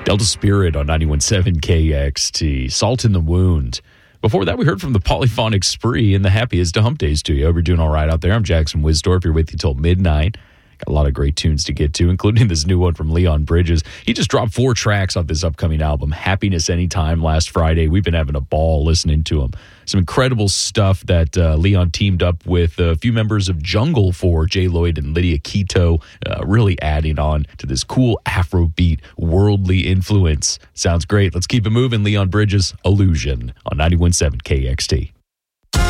Delta Spirit on 91.7 KXT. Salt in the Wound. Before that, we heard from the Polyphonic Spree and the Happiest to Hump Days to you. Hope you're doing all right out there. I'm Jackson Wisdorf. You're with you till midnight. Got a lot of great tunes to get to, including this new one from Leon Bridges. He just dropped 4 tracks off this upcoming album, Happiness Anytime, last Friday. We've been having a ball listening to him. Some incredible stuff that Leon teamed up with a few members of Jungle for, Jay Lloyd and Lydia Quito, really adding on to this cool Afrobeat worldly influence. Sounds great. Let's keep it moving. Leon Bridges, Illusion on 91.7 KXT.